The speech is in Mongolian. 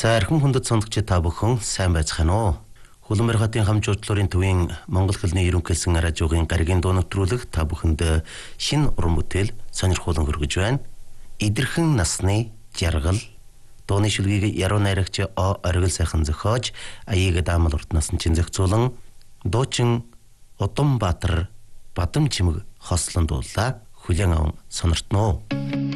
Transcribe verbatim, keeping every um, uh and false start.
За архин хүндэт сондогч та бүхэн сайн байцгаана уу? Хөлбөмбөр хотын хамжуудлын төвийн Монгол хэлний ерөнхийлсөн радиогийн гарагийн дуу нэвтрүүлэг та бүхэнд шинэ уран бүтээл сонирхуулан хүргэж байна. Идэрхэн насны жаргал дууны шүлгийг яруу найрагч О Оргил сайхан зохиож, аяыг даамал урт насны чин зохицуулан дуучин Удамбаатар Бадам чимэг хослон дуулаа. Хүлээн аван сониртно.